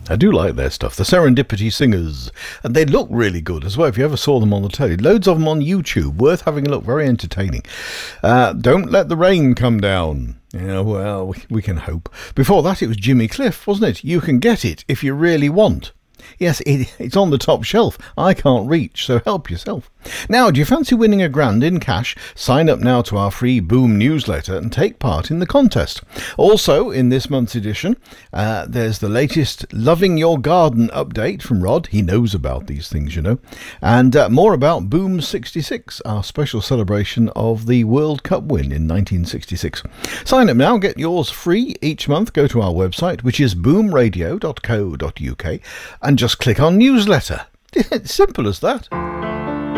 I do like their stuff, the Serendipity Singers, and they look really good as well if you ever saw them on the telly. Loads of them on YouTube, worth having a look, very entertaining. Don't Let the Rain Come Down. Yeah, well, we can hope. Before that it was Jimmy Cliff, wasn't it? You Can Get It If You Really Want. Yes, it's on the top shelf. I can't reach, so help yourself. Now, do you fancy winning £1,000 in cash? Sign up now to our free Boom newsletter and take part in the contest. Also, in this month's edition, there's the latest Loving Your Garden update from Rod. He knows about these things, you know. And more about Boom 66, our special celebration of the World Cup win in 1966. Sign up now, get yours free each month. Go to our website, which is boomradio.co.uk, and just click on newsletter. It's simple as that.